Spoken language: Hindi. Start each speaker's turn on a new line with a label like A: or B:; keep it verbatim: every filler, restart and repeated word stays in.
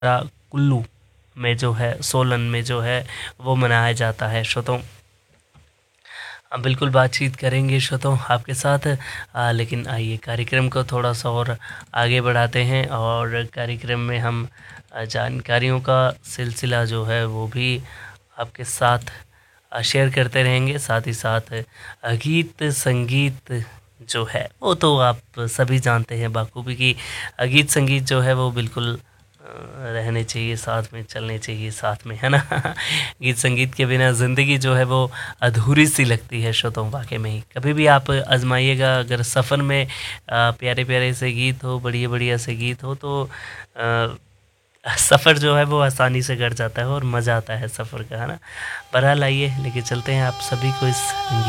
A: हमारा कुल्लू में जो है, सोलन में जो है वो मनाया जाता है। श्रोताओं, हम बिल्कुल बातचीत करेंगे श्रोताओं आपके साथ, आ, लेकिन आइए कार्यक्रम को थोड़ा सा और आगे बढ़ाते हैं और कार्यक्रम में हम आ, जानकारियों का सिलसिला जो है वो भी आपके साथ आ, शेयर करते रहेंगे। साथ ही साथ आ, गीत संगीत जो है वो तो आप सभी जानते हैं बाखूबी कि आ, गीत संगीत जो है वो बिल्कुल रहने चाहिए, साथ में चलने चाहिए साथ में, है ना। गीत संगीत के बिना ज़िंदगी जो है वो अधूरी सी लगती है श्रोताओं। वाकई में ही कभी भी आप आजमाइएगा, अगर सफ़र में प्यारे प्यारे से गीत हो, बढ़िया बढ़िया से गीत हो, तो सफ़र जो है वो आसानी से कट जाता है और मज़ा आता है सफ़र का, है ना। बहरहाल आइए लेके चलते हैं आप सभी को इस